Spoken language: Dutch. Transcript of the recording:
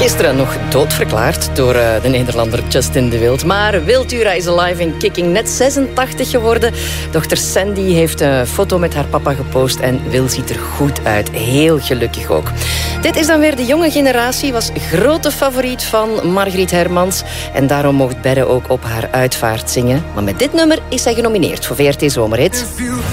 Gisteren nog doodverklaard door de Nederlander Justin de Wild. Maar Wildura is alive en kicking, net 86 geworden. Dochter Sandy heeft een foto met haar papa gepost en Wil ziet er goed uit. Heel gelukkig ook. Dit is dan weer de jonge generatie, was grote favoriet van Margriet Hermans. En daarom mocht Berre ook op haar uitvaart zingen. Maar met dit nummer is zij genomineerd voor VRT Zomerhit.